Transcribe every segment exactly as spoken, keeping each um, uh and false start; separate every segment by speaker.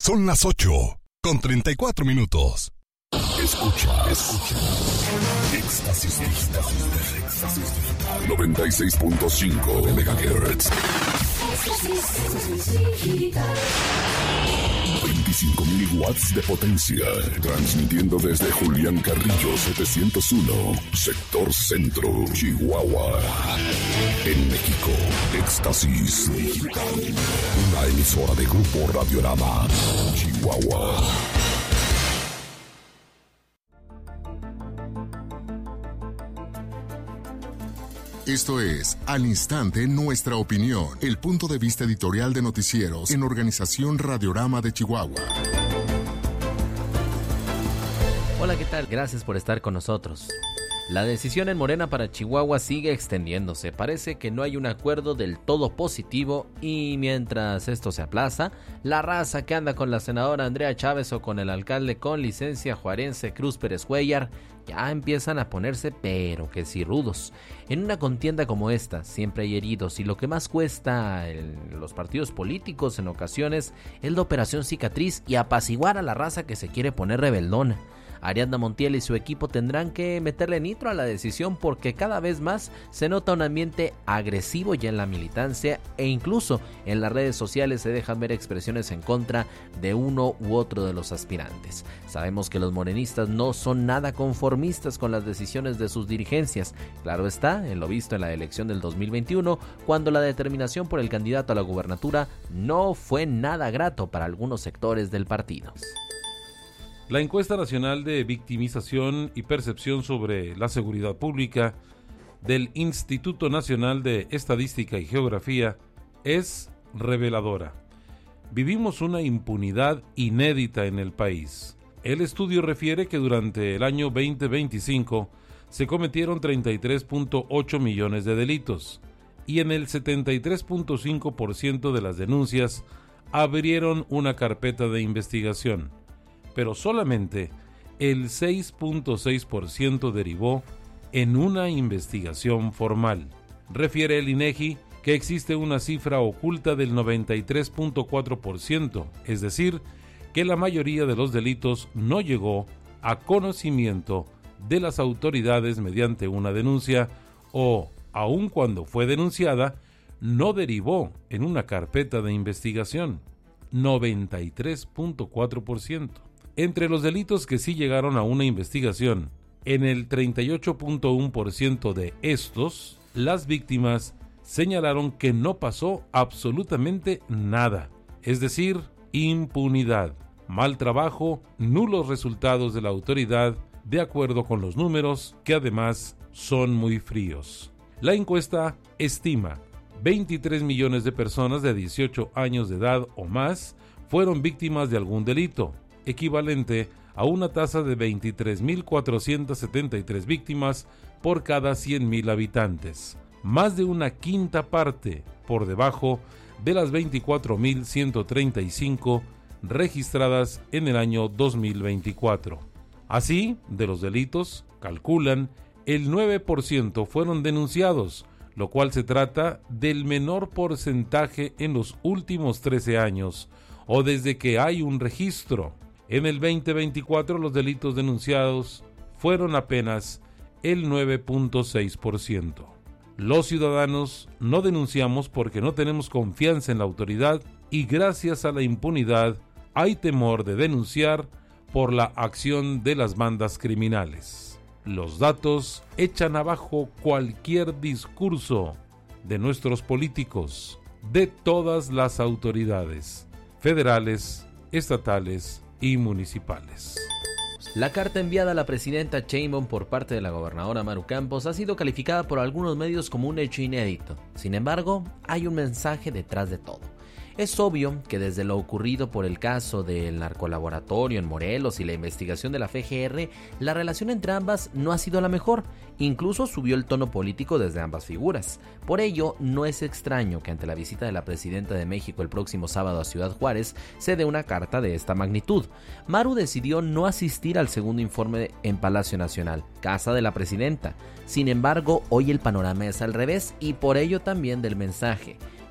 Speaker 1: Son las ocho con treinta y cuatro minutos.
Speaker 2: Escucha, escucha. Éxtasis digital. Éxtasis digital. noventa y seis punto cinco megahertz. veinticinco mil watts de potencia. Transmitiendo desde Julián Carrillo setecientos uno, sector centro, Chihuahua. En México, Éxtasis Digital. Una emisora de Grupo Radiorama, Chihuahua.
Speaker 3: Esto es Al Instante Nuestra Opinión, el punto de vista editorial de noticieros en Organización Radiorama de Chihuahua.
Speaker 4: Hola, ¿qué tal? Gracias por estar con nosotros. La decisión en Morena para Chihuahua sigue extendiéndose. Parece que no hay un acuerdo del todo positivo y mientras esto se aplaza, la raza que anda con la senadora Andrea Chávez o con el alcalde con licencia juarense Cruz Pérez Cuellar ya empiezan a ponerse pero que sí rudos. En una contienda como esta siempre hay heridos y lo que más cuesta en los partidos políticos en ocasiones es la operación cicatriz y apaciguar a la raza que se quiere poner rebeldona. Ariadna Montiel y su equipo tendrán que meterle nitro a la decisión porque cada vez más se nota un ambiente agresivo ya en la militancia e incluso en las redes sociales se dejan ver expresiones en contra de uno u otro de los aspirantes. Sabemos que los morenistas no son nada conformistas con las decisiones de sus dirigencias. Claro está, en lo visto en la elección del dos mil veintiuno, cuando la determinación por el candidato a la gubernatura no fue nada grato para algunos sectores del partido.
Speaker 5: La encuesta nacional de victimización y percepción sobre la seguridad pública del Instituto Nacional de Estadística y Geografía es reveladora. Vivimos una impunidad inédita en el país. El estudio refiere que durante el año veinte veinticinco se cometieron treinta y tres punto ocho millones de delitos y en el setenta y tres punto cinco por ciento de las denuncias abrieron una carpeta de investigación, pero solamente el seis punto seis por ciento derivó en una investigación formal. Refiere el INEGI que existe una cifra oculta del noventa y tres punto cuatro por ciento, es decir, que la mayoría de los delitos no llegó a conocimiento de las autoridades mediante una denuncia o, aun cuando fue denunciada, no derivó en una carpeta de investigación. noventa y tres punto cuatro por ciento. Entre los delitos que sí llegaron a una investigación, en el treinta y ocho punto uno por ciento de estos, las víctimas señalaron que no pasó absolutamente nada, es decir, impunidad, mal trabajo, nulos resultados de la autoridad, de acuerdo con los números, que además son muy fríos. La encuesta estima veintitrés millones de personas de dieciocho años de edad o más fueron víctimas de algún delito, equivalente a una tasa de veintitrés mil cuatrocientas setenta y tres víctimas por cada cien mil habitantes, más de una quinta parte por debajo de las veinticuatro mil ciento treinta y cinco registradas en el año dos mil veinticuatro. Así, de los delitos, calculan, el nueve por ciento fueron denunciados, lo cual se trata del menor porcentaje en los últimos trece años o desde que hay un registro. En el veinte veinticuatro los delitos denunciados fueron apenas el nueve punto seis por ciento. Los ciudadanos no denunciamos porque no tenemos confianza en la autoridad y gracias a la impunidad hay temor de denunciar por la acción de las bandas criminales. Los datos echan abajo cualquier discurso de nuestros políticos, de todas las autoridades, federales, estatales y municipales.
Speaker 4: La carta enviada a la presidenta Sheinbaum por parte de la gobernadora Maru Campos ha sido calificada por algunos medios como un hecho inédito. Sin embargo, hay un mensaje detrás de todo. Es obvio que desde lo ocurrido por el caso del narcolaboratorio en Morelos y la investigación de la F G R, la relación entre ambas no ha sido la mejor. Incluso subió el tono político desde ambas figuras. Por ello, no es extraño que ante la visita de la presidenta de México el próximo sábado a Ciudad Juárez se dé una carta de esta magnitud. Maru decidió no asistir al segundo informe en Palacio Nacional, casa de la presidenta. Sin embargo, hoy el panorama es al revés y por ello también del mensaje.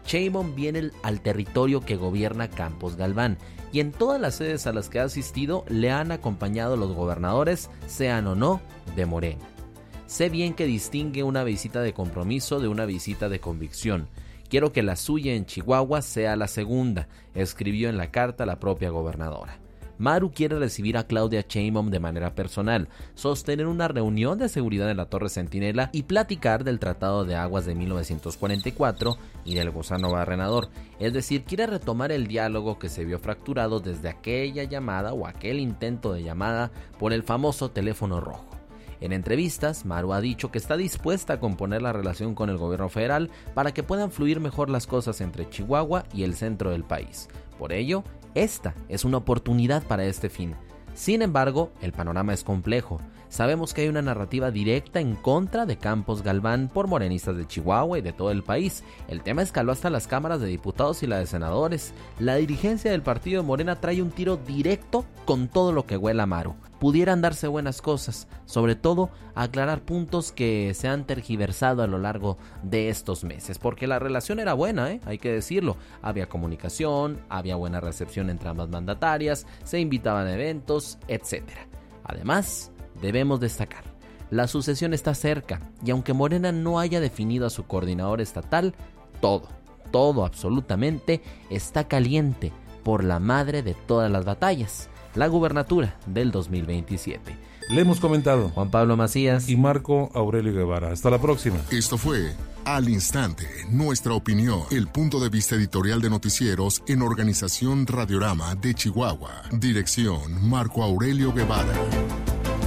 Speaker 4: Sheinbaum viene al territorio que gobierna Campos Galván, y en todas las sedes a las que ha asistido le han acompañado los gobernadores, sean o no de Morena. Sé bien que distingue una visita de compromiso de una visita de convicción. Quiero que la suya en Chihuahua sea la segunda, escribió en la carta la propia gobernadora. Maru quiere recibir a Claudia Sheinbaum de manera personal, sostener una reunión de seguridad en la Torre Centinela y platicar del Tratado de Aguas de mil novecientos cuarenta y cuatro y del gusano barrenador. Es decir, quiere retomar el diálogo que se vio fracturado desde aquella llamada o aquel intento de llamada por el famoso teléfono rojo. En entrevistas, Maru ha dicho que está dispuesta a componer la relación con el gobierno federal para que puedan fluir mejor las cosas entre Chihuahua y el centro del país. Por ello, esta es una oportunidad para este fin. Sin embargo, el panorama es complejo. Sabemos que hay una narrativa directa en contra de Campos Galván por morenistas de Chihuahua y de todo el país. El tema escaló hasta las cámaras de diputados y la de senadores. La dirigencia del partido de Morena trae un tiro directo con todo lo que huela a Maru. Pudieran darse buenas cosas, sobre todo aclarar puntos que se han tergiversado a lo largo de estos meses, porque la relación era buena, ¿eh? Hay que decirlo. Había comunicación, había buena recepción entre ambas mandatarias, se invitaban a eventos, etcétera. Además, debemos destacar, la sucesión está cerca y aunque Morena no haya definido a su coordinador estatal, todo, todo absolutamente está caliente por la madre de todas las batallas, la gubernatura del dos mil veintisiete.
Speaker 5: Le hemos comentado
Speaker 4: Juan Pablo Macías
Speaker 5: y Marco Aurelio Guevara. Hasta la próxima.
Speaker 3: Esto fue Al Instante, nuestra opinión, el punto de vista editorial de noticieros en Organización Radiorama de Chihuahua. Dirección Marco Aurelio Guevara.